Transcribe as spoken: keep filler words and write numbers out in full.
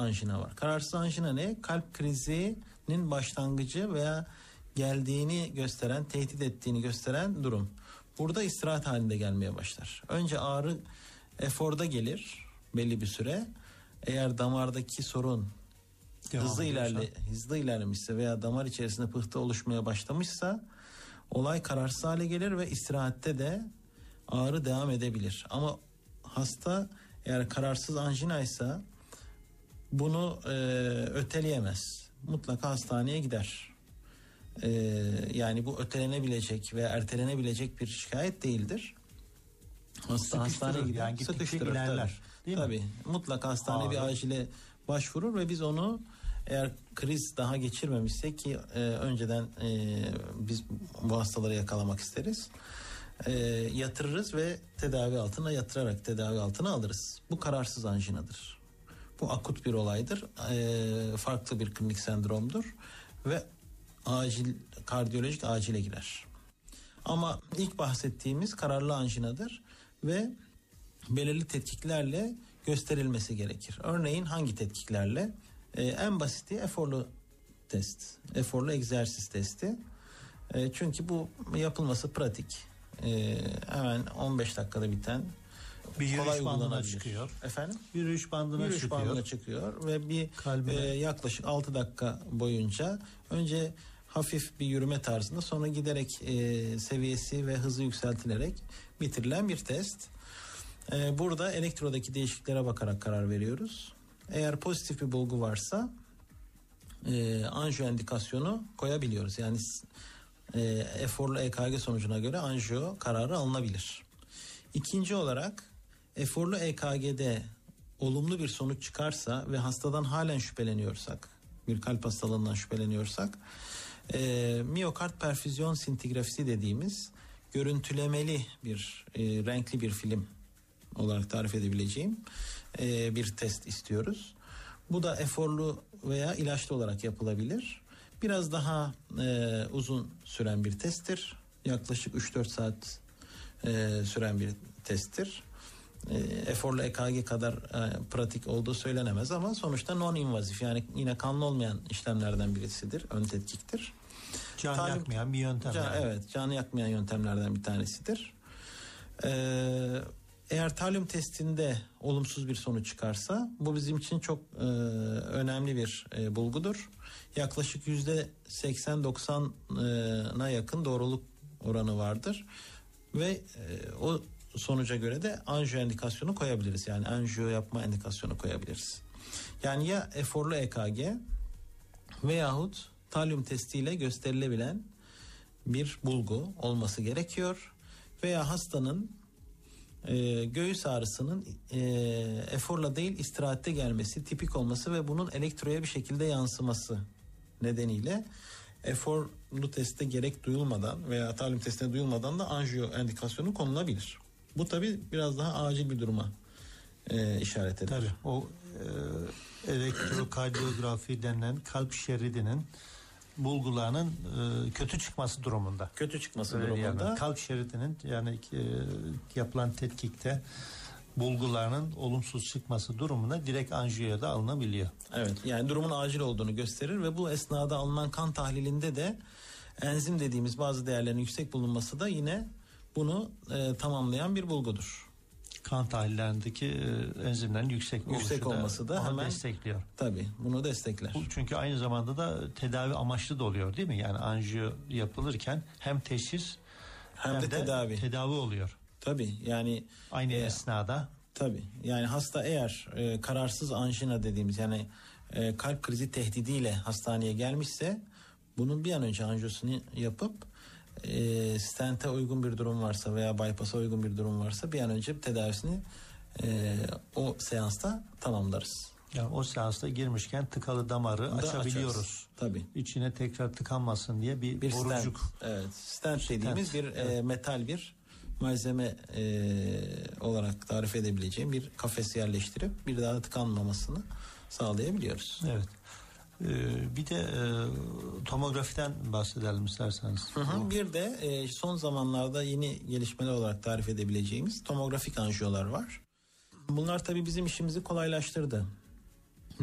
anjina var. Kararsız anjina ne? Kalp krizinin başlangıcı veya geldiğini gösteren, tehdit ettiğini gösteren durum. Burada istirahat halinde gelmeye başlar. Önce ağrı eforda gelir belli bir süre. Eğer damardaki sorun Devam hızlı ilerle, hızlı ilerlemişse veya damar içerisinde pıhtı oluşmaya başlamışsa olay kararsız hale gelir ve istirahatte de ağrı devam edebilir. Ama hasta eğer kararsız anjinaysa bunu e, öteleyemez. Mutlaka hastaneye gider. E, yani bu ötelenebilecek veya ertelenebilecek bir şikayet değildir. Hasta hastaneye gider, yani sıkıştırır ilerler. Tabii. Tabii. Mutlaka hastane Ağrı. bir acile başvurur ve biz onu eğer kriz daha geçirmemişse ki e, önceden e, biz bu hastaları yakalamak isteriz. E, yatırırız ve tedavi altına yatırarak tedavi altına alırız. Bu kararsız anjinadır. Bu akut bir olaydır. E, farklı bir klinik sendromdur ve acil kardiyolojik acile girer. Ama ilk bahsettiğimiz kararlı anjinadır ve belirli tetkiklerle gösterilmesi gerekir. Örneğin hangi tetkiklerle? Ee, en basiti eforlu test, eforlu egzersiz testi. Ee, çünkü bu yapılması pratik. Ee, hemen on beş dakikada biten, bir yürüyüş bandına çıkıyor. Efendim? Yürüyüş bandına yürüyüş çıkıyor. bandına çıkıyor ve bir e, yaklaşık altı dakika boyunca önce hafif bir yürüme tarzında, sonra giderek e, seviyesi ve hızı yükseltilerek bitirilen bir test. E, burada elektrodaki değişikliklere bakarak karar veriyoruz. Eğer pozitif bir bulgu varsa e, anjiyo indikasyonu koyabiliyoruz. Yani e, eforlu E K G sonucuna göre anjiyo kararı alınabilir. İkinci olarak eforlu E K G'de olumlu bir sonuç çıkarsa ve hastadan halen şüpheleniyorsak, bir kalp hastalığından şüpheleniyorsak, e, miyokard perfüzyon sintigrafisi dediğimiz görüntülemeli bir e, renkli bir film olarak tarif edebileceğim e, bir test istiyoruz. Bu da eforlu veya ilaçlı olarak yapılabilir. Biraz daha e, uzun süren bir testtir. Yaklaşık üç dört saat e, süren bir testtir. E, eforlu E K G kadar e, pratik olduğu söylenemez ama sonuçta non-invazif, yani yine kanlı olmayan işlemlerden birisidir. Ön tetkiktir. Can Talim, yakmayan bir yöntem. Can, yani. Evet, canı yakmayan yöntemlerden bir tanesidir. Ee, eğer talyum testinde olumsuz bir sonuç çıkarsa bu bizim için çok e, önemli bir e, bulgudur. Yaklaşık yüzde seksen doksana yakın doğruluk oranı vardır ve e, o sonuca göre de anjiyo indikasyonu koyabiliriz. Yani anjiyo yapma indikasyonu koyabiliriz. Yani ya eforlu E K G veyahut talyum testiyle gösterilebilen bir bulgu olması gerekiyor veya hastanın e, göğüs ağrısının e, eforla değil istirahatte gelmesi, tipik olması ve bunun elektroya bir şekilde yansıması nedeniyle eforlu teste gerek duyulmadan veya talyum testine duyulmadan da anjiyo indikasyonu konulabilir. Bu tabii biraz daha acil bir duruma e, işaret eder. Tabii o e, elektrokardiyografi denilen kalp şeridinin bulgularının e, kötü çıkması durumunda. Kötü çıkması Öyle durumunda. Yani, kalp şeridinin yani e, yapılan tetkikte bulgularının olumsuz çıkması durumunda direkt anjiyoya da alınabiliyor. Evet, yani durumun acil olduğunu gösterir ve bu esnada alınan kan tahlilinde de enzim dediğimiz bazı değerlerin yüksek bulunması da yine bunu e, tamamlayan bir bulgudur. Kan tahlillerindeki e, enzimlerin yüksek, yüksek olması da, da hemen destekliyor. Tabii bunu destekler. Bu çünkü aynı zamanda da tedavi amaçlı da oluyor değil mi? Yani anjiyo yapılırken hem teşhis hem, hem de, de tedavi. tedavi oluyor. Tabii yani aynı e, esnada. Tabii yani hasta eğer e, kararsız anjina dediğimiz yani e, kalp krizi tehdidiyle hastaneye gelmişse bunun bir an önce anjiyosunu yapıp e, stente uygun bir durum varsa veya bypass'a uygun bir durum varsa bir an önce tedavisini e, o seansta tamamlarız. Yani o seansta girmişken tıkalı damarı da açabiliyoruz. Açarız. Tabii. İçine tekrar tıkanmasın diye bir, bir borucuk. Stent. Evet, stent, stent dediğimiz bir evet. e, metal bir malzeme e, olarak tarif edebileceğim bir kafes yerleştirip bir daha tıkanmamasını sağlayabiliyoruz. Evet. Ee, bir de e, tomografiden bahsedelim isterseniz. Hı hı. Bir de e, son zamanlarda yeni gelişmeler olarak tarif edebileceğimiz tomografik anjiyolar var. Bunlar tabii bizim işimizi kolaylaştırdı.